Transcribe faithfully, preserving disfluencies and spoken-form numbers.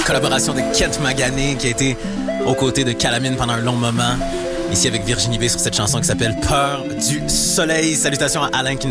Collaboration de Kent Magané qui a été aux côtés de Calamine pendant un long moment. Ici avec Virginie B sur cette chanson qui s'appelle Peur du soleil. Salutations à Alain qui nous